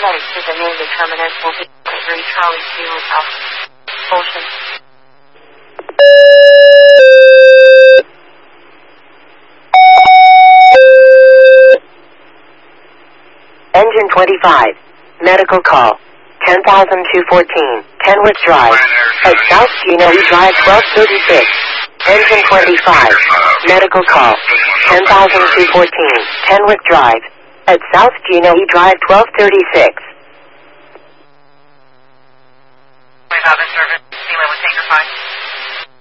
Paramedics with the name determinant will be 3 Charlie Zero Alpha. Bullshit. Engine 25. Medical call. 10,214. Kenwood Drive. At South Genoa Drive 1236. Engine 25. Medical call. 10,214. Kenwood Drive. At South Genoa Drive 1236. Service.